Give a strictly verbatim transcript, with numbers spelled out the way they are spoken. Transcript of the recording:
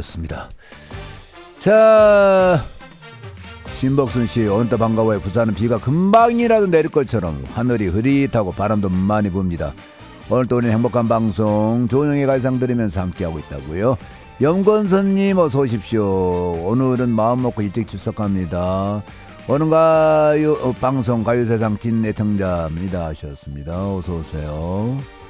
그렇습니다. 자, 신복순씨 온따 반가워요. 부산은 비가 금방이라도 내릴 것처럼 하늘이 흐릿하고 바람도 많이 붑니다. 오늘도 우리는 행복한 방송 조용히 가요상 들으면서 함께하고 있다고요. 염건선님 어서 오십시오. 오늘은 마음 먹고 일찍 출석합니다. 오늘 가요 어, 방송 가요세상 찐 애청자입니다 하셨습니다. 어서 오세요.